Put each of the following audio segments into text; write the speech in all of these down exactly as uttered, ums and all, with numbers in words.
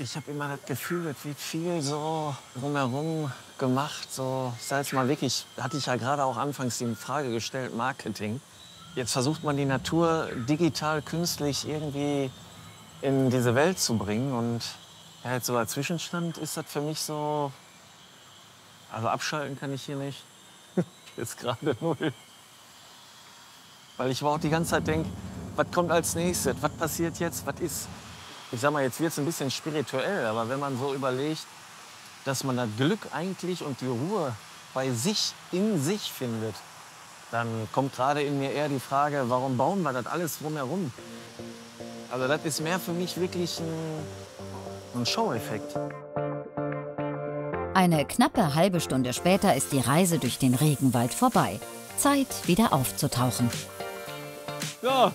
Ich habe immer das Gefühl, es wird viel so drumherum gemacht. So, ich sag jetzt mal wirklich, hatte ich ja gerade auch anfangs die Frage gestellt, Marketing. Jetzt versucht man die Natur digital, künstlich irgendwie in diese Welt zu bringen. Und ja, jetzt so als Zwischenstand ist das für mich so, also abschalten kann ich hier nicht. Jetzt gerade null. Weil ich auch die ganze Zeit denke, was kommt als nächstes? Was passiert jetzt? Was ist? Ich sag mal, jetzt wird es ein bisschen spirituell, aber wenn man so überlegt, dass man das Glück eigentlich und die Ruhe bei sich, in sich findet, dann kommt gerade in mir eher die Frage, warum bauen wir das alles drumherum? Also das ist mehr für mich wirklich ein, ein Show-Effekt. Eine knappe halbe Stunde später ist die Reise durch den Regenwald vorbei. Zeit, wieder aufzutauchen. So,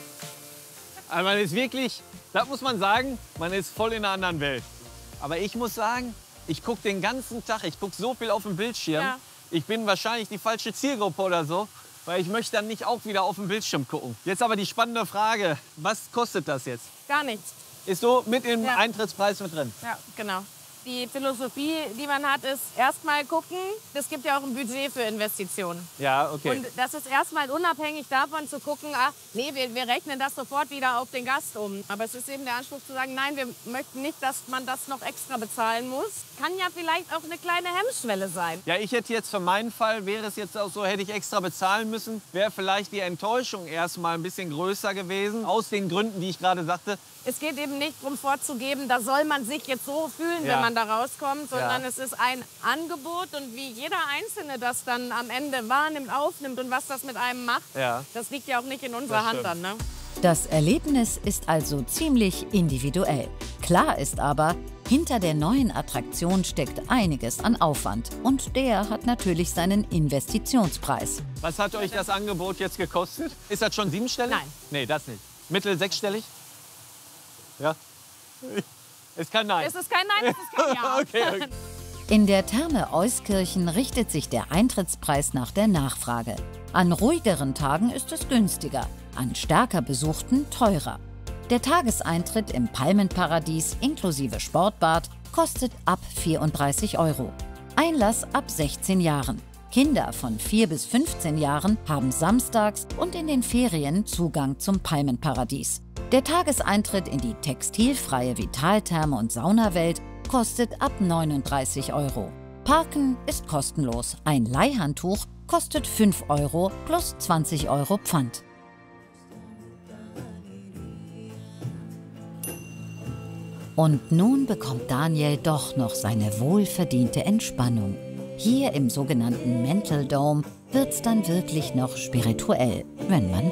also man ist wirklich, das muss man sagen, man ist voll in einer anderen Welt. Aber ich muss sagen, ich gucke den ganzen Tag, ich gucke so viel auf dem Bildschirm. Ja. Ich bin wahrscheinlich die falsche Zielgruppe oder so, weil ich möchte dann nicht auch wieder auf dem Bildschirm gucken. Jetzt aber die spannende Frage, was kostet das jetzt? Gar nichts. Ist so mit im Ja. Eintrittspreis mit drin? Ja, genau. Die Philosophie, die man hat, ist erstmal gucken, es gibt ja auch ein Budget für Investitionen. Ja, okay. Und das ist erstmal unabhängig davon zu gucken, ach, nee, wir, wir rechnen das sofort wieder auf den Gast um. Aber es ist eben der Anspruch zu sagen, nein, wir möchten nicht, dass man das noch extra bezahlen muss. Kann ja vielleicht auch eine kleine Hemmschwelle sein. Ja, ich hätte jetzt für meinen Fall, wäre es jetzt auch so, hätte ich extra bezahlen müssen, wäre vielleicht die Enttäuschung erstmal ein bisschen größer gewesen. Aus den Gründen, die ich gerade sagte. Es geht eben nicht darum vorzugeben, da soll man sich jetzt so fühlen, Ja. wenn man da rauskommt, sondern Ja. es ist ein Angebot. Und wie jeder Einzelne das dann am Ende wahrnimmt, aufnimmt und was das mit einem macht, Ja. das liegt ja auch nicht in unserer Das Hand stimmt. dann. Ne? Das Erlebnis ist also ziemlich individuell. Klar ist aber, hinter der neuen Attraktion steckt einiges an Aufwand. Und der hat natürlich seinen Investitionspreis. Was hat euch das Angebot jetzt gekostet? Ist das schon siebenstellig? Nein. Nee, das nicht. Mittel sechsstellig? Ja. Ist kein Nein. Es ist kein Nein, es ist kein Ja. Okay, okay. In der Therme Euskirchen richtet sich der Eintrittspreis nach der Nachfrage. An ruhigeren Tagen ist es günstiger, an stärker besuchten teurer. Der Tageseintritt im Palmenparadies inklusive Sportbad kostet ab vierunddreißig Euro. Einlass ab sechzehn Jahren. Kinder von vier bis fünfzehn Jahren haben samstags und in den Ferien Zugang zum Palmenparadies. Der Tageseintritt in die textilfreie Vitaltherme und Saunawelt kostet ab neununddreißig Euro. Parken ist kostenlos. Ein Leihhandtuch kostet fünf Euro plus zwanzig Euro Pfand. Und nun bekommt Daniel doch noch seine wohlverdiente Entspannung. Hier im sogenannten Mental Dome wird's dann wirklich noch spirituell, wenn man